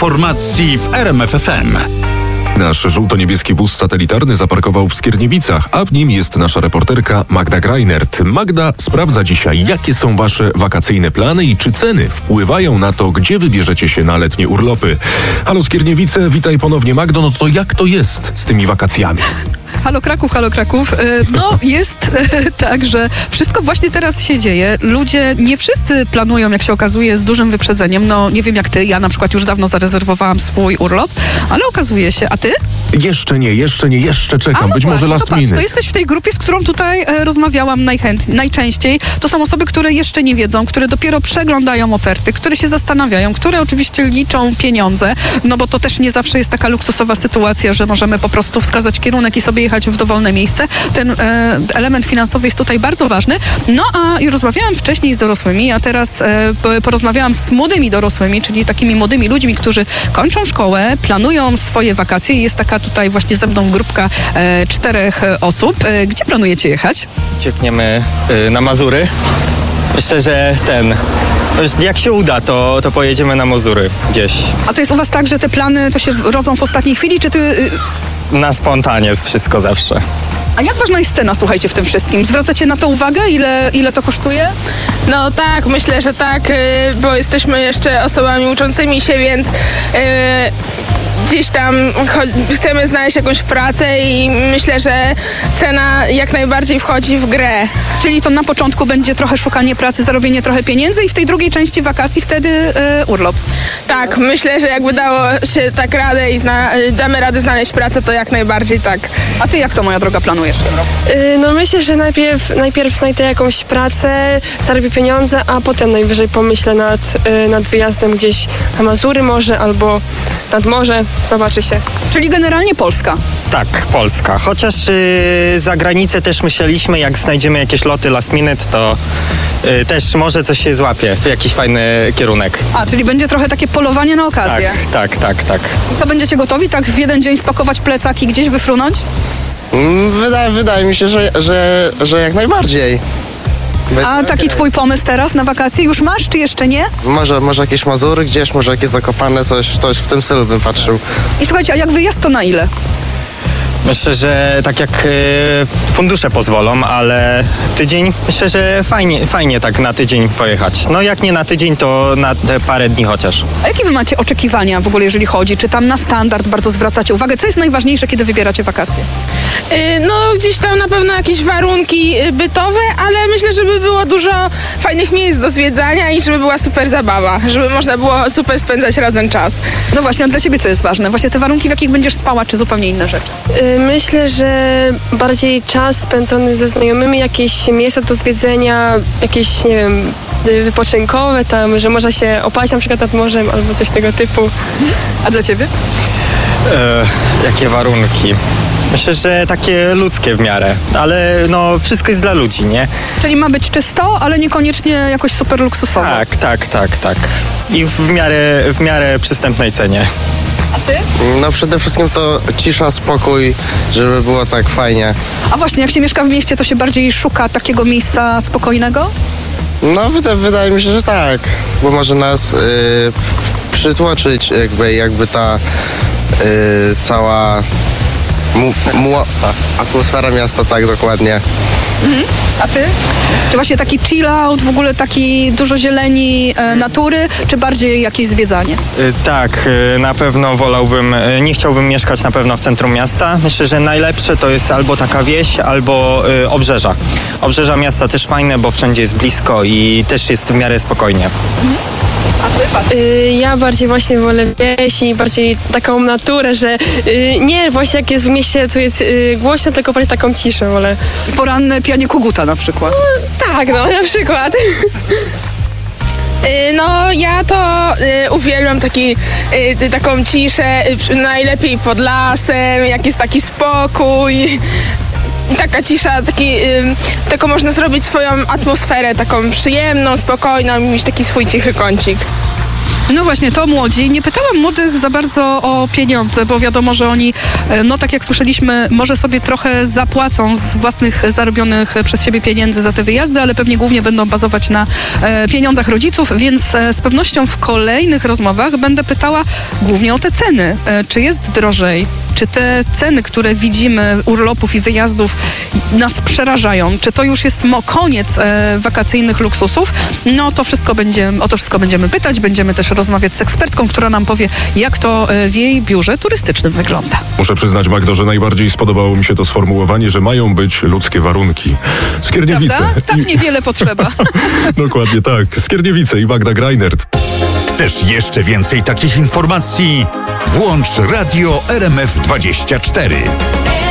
informacji w RMF FM. Nasz żółto-niebieski wóz satelitarny zaparkował w Skierniewicach, a w nim jest nasza reporterka Magda Greinert. Magda sprawdza dzisiaj, jakie są wasze wakacyjne plany i czy ceny wpływają na to, gdzie wybierzecie się na letnie urlopy. Halo Skierniewice, witaj ponownie Magdo, no to jak to jest z tymi wakacjami? Halo Kraków. No jest tak, że wszystko właśnie teraz się dzieje. Ludzie nie wszyscy planują, jak się okazuje, z dużym wyprzedzeniem. No nie wiem jak ty, ja na przykład już dawno zarezerwowałam swój urlop, ale okazuje się, a ty? Jeszcze czekam, być może last minute. To jesteś w tej grupie, z którą tutaj rozmawiałam najczęściej. To są osoby, które jeszcze nie wiedzą, które dopiero przeglądają oferty, które się zastanawiają, które oczywiście liczą pieniądze, no bo to też nie zawsze jest taka luksusowa sytuacja, że możemy po prostu wskazać kierunek i sobie jechać w dowolne miejsce. Ten element finansowy jest tutaj bardzo ważny. No a rozmawiałam wcześniej z dorosłymi, a teraz porozmawiałam z młodymi dorosłymi, czyli takimi młodymi ludźmi, którzy kończą szkołę, planują swoje wakacje i jest taka tutaj właśnie ze mną grupka 4 osób. Gdzie planujecie jechać? Ciekniemy na Mazury. Myślę, że jak się uda, to pojedziemy na Mazury gdzieś. A to jest u was tak, że te plany to się rodzą w ostatniej chwili, czy ty... Na spontanie jest wszystko zawsze. A jak ważna jest cena, słuchajcie, w tym wszystkim? Zwracacie na to uwagę? Ile to kosztuje? No tak, myślę, że tak, bo jesteśmy jeszcze osobami uczącymi się, więc gdzieś tam chcemy znaleźć jakąś pracę i myślę, że cena jak najbardziej wchodzi w grę. Czyli to na początku będzie trochę szukanie pracy, zarobienie trochę pieniędzy i w tej drugiej części wakacji wtedy urlop. Tak, myślę, że jakby dało się tak radę i damy radę znaleźć pracę, to jak najbardziej tak. A ty jak to, moja droga, planujesz w tym roku? No myślę, że najpierw znajdę jakąś pracę, zarobię pieniądze, a potem najwyżej pomyślę nad wyjazdem gdzieś na Mazury może albo nad morze. Zobaczy się. Czyli generalnie Polska. Tak, Polska. Chociaż za granicę też myśleliśmy, jak znajdziemy jakieś loty last minute, to też może coś się złapie. To jakiś fajny kierunek. A, czyli będzie trochę takie polowanie na okazję. Tak. I co, będziecie gotowi tak w jeden dzień spakować plecak i gdzieś wyfrunąć? Wydaje mi się, że jak najbardziej. A taki twój pomysł teraz na wakacje już masz, czy jeszcze nie? Może jakieś Mazury gdzieś, może jakieś Zakopane, coś w tym stylu bym patrzył. I słuchajcie, a jak wyjazd to na ile? Myślę, że tak jak fundusze pozwolą, ale tydzień, myślę, że fajnie tak na tydzień pojechać. No jak nie na tydzień, to na te parę dni chociaż. A jakie wy macie oczekiwania w ogóle, jeżeli chodzi? Czy tam na standard bardzo zwracacie uwagę? Co jest najważniejsze, kiedy wybieracie wakacje? No gdzieś tam na pewno jakieś warunki bytowe, ale myślę, żeby było dużo fajnych miejsc do zwiedzania i żeby była super zabawa, żeby można było super spędzać razem czas. No właśnie, a dla ciebie co jest ważne? Właśnie te warunki, w jakich będziesz spała, czy zupełnie inne rzeczy? Myślę, że bardziej czas spędzony ze znajomymi, jakieś miejsca do zwiedzenia, jakieś, nie wiem, wypoczynkowe tam, że można się opalić na przykład nad morzem albo coś tego typu. A dla ciebie? Jakie warunki? Myślę, że takie ludzkie w miarę, ale no wszystko jest dla ludzi, nie? Czyli ma być czysto, ale niekoniecznie jakoś super luksusowo. Tak. I w miarę przystępnej cenie. A ty? No przede wszystkim to cisza, spokój, żeby było tak fajnie. A właśnie, jak się mieszka w mieście, to się bardziej szuka takiego miejsca spokojnego? No wydaje mi się, że tak, bo może nas przytłoczyć jakby ta cała atmosfera miasta, tak dokładnie. A ty? Czy właśnie taki chill out, w ogóle taki dużo zieleni, natury, czy bardziej jakieś zwiedzanie? Tak, na pewno nie chciałbym mieszkać na pewno w centrum miasta. Myślę, że najlepsze to jest albo taka wieś, albo obrzeża. Obrzeża miasta też fajne, bo wszędzie jest blisko i też jest w miarę spokojnie. Ja bardziej właśnie wolę wieś i bardziej taką naturę, że nie właśnie jak jest w mieście, co jest głośno, tylko bardziej taką ciszę wolę. Poranne pianie koguta na przykład. Tak, no na przykład. No ja to uwielbiam taką ciszę, najlepiej pod lasem, jak jest taki spokój. I taka cisza, taką można zrobić swoją atmosferę, taką przyjemną, spokojną i mieć taki swój cichy kącik. No właśnie, to młodzi. Nie pytałam młodych za bardzo o pieniądze, bo wiadomo, że oni, no tak jak słyszeliśmy, może sobie trochę zapłacą z własnych zarobionych przez siebie pieniędzy za te wyjazdy, ale pewnie głównie będą bazować na pieniądzach rodziców, więc z pewnością w kolejnych rozmowach będę pytała głównie o te ceny. Czy jest drożej? Czy te ceny, które widzimy, urlopów i wyjazdów, nas przerażają? Czy to już jest koniec wakacyjnych luksusów? No to o to wszystko będziemy pytać. Będziemy też rozmawiać z ekspertką, która nam powie, jak to w jej biurze turystycznym wygląda. Muszę przyznać, Magdo, że najbardziej spodobało mi się to sformułowanie, że mają być ludzkie warunki. Skierniewice. Prawda? Tak niewiele potrzeba. Dokładnie tak. Skierniewice i Magda Greinert. Chcesz jeszcze więcej takich informacji? Włącz Radio RMF 24.